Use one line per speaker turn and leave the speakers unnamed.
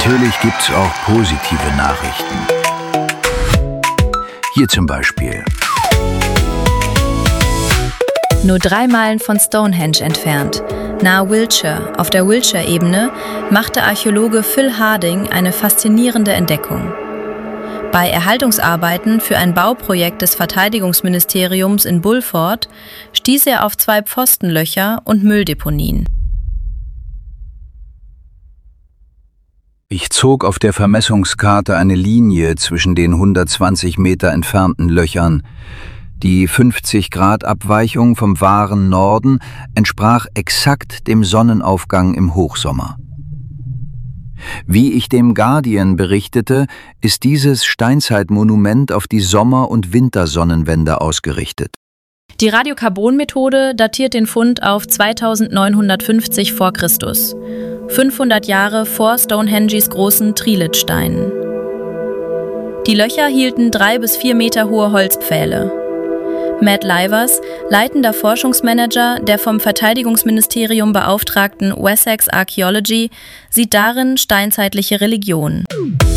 Natürlich gibt's auch positive Nachrichten. Hier zum Beispiel.
Nur 3 Meilen von Stonehenge entfernt, nahe Wiltshire, auf der Wiltshire-Ebene, machte Archäologe Phil Harding eine faszinierende Entdeckung. Bei Erhaltungsarbeiten für ein Bauprojekt des Verteidigungsministeriums in Bulford stieß er auf 2 Pfostenlöcher und Mülldeponien.
Ich zog auf der Vermessungskarte eine Linie zwischen den 120 Meter entfernten Löchern. Die 50-Grad-Abweichung vom wahren Norden entsprach exakt dem Sonnenaufgang im Hochsommer. Wie ich dem Guardian berichtete, ist dieses Steinzeitmonument auf die Sommer- und Wintersonnenwende ausgerichtet.
Die Radiokarbon-Methode datiert den Fund auf 2950 v. Chr., 500 Jahre vor Stonehenges großen Trilithsteinen. Die Löcher hielten 3 bis 4 Meter hohe Holzpfähle. Matt Livers, leitender Forschungsmanager der vom Verteidigungsministerium beauftragten Wessex Archaeology, sieht darin steinzeitliche Religion.